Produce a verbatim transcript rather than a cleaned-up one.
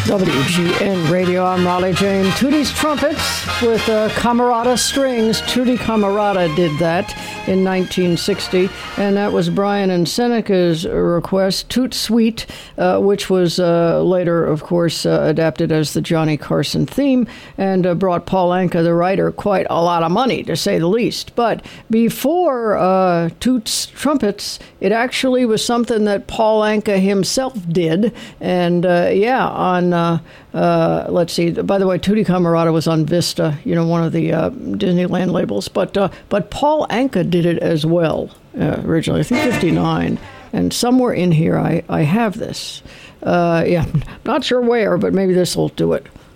W G N Radio, I'm Raleigh Jane. Tootie's Trumpets with uh, Camerata Strings. Tootie Camerata did that in nineteen sixty, and that was Brian and Seneca's request, Toot Sweet, uh, which was uh, later, of course, uh, adapted as the Johnny Carson theme, and uh, brought Paul Anka, the writer, quite a lot of money, to say the least. But before uh, Toot's Trumpets, it actually was something that Paul Anka himself did, and uh, yeah, on, uh, uh, let's see, by the way, Tootie Camerata was on Vista, you know, one of the uh, Disneyland labels, but uh, but Paul Anka did it as well, uh, originally, I think fifty-nine, and somewhere in here I, I have this. Uh, yeah, not sure where, but maybe this will do it.